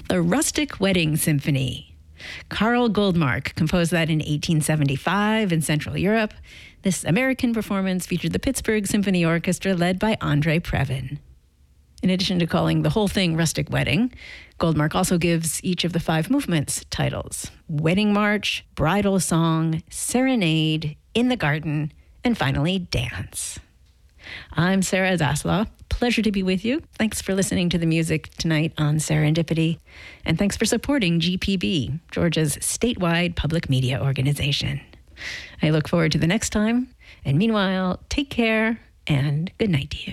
The Rustic Wedding Symphony. Karl Goldmark composed that in 1875 in Central Europe. This American performance featured the Pittsburgh Symphony Orchestra led by Andre Previn. In addition to calling the whole thing Rustic Wedding, Goldmark also gives each of the 5 movements titles: Wedding March, Bridal Song, Serenade, In the Garden, and finally, Dance. I'm Sarah Zaslaw. Pleasure to be with you. Thanks for listening to the music tonight on Serendipity. And thanks for supporting GPB, Georgia's statewide public media organization. I look forward to the next time. And meanwhile, take care and good night to you.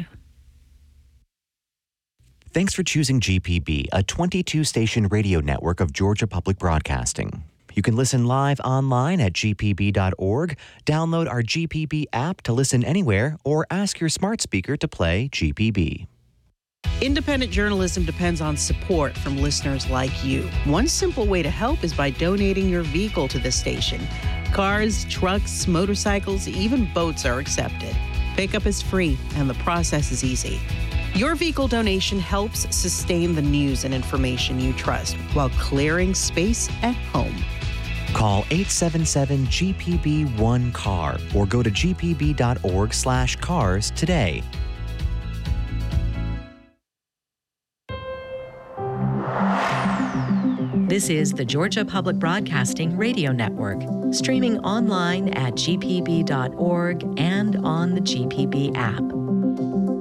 Thanks for choosing GPB, a 22-station radio network of Georgia Public Broadcasting. You can listen live online at gpb.org, download our GPB app to listen anywhere, or ask your smart speaker to play GPB. Independent journalism depends on support from listeners like you. One simple way to help is by donating your vehicle to the station. Cars, trucks, motorcycles, even boats are accepted. Pickup is free, and the process is easy. Your vehicle donation helps sustain the news and information you trust while clearing space at home. Call 877-GPB-1-CAR or go to gpb.org/cars today. This is the Georgia Public Broadcasting Radio Network, streaming online at gpb.org and on the GPB app.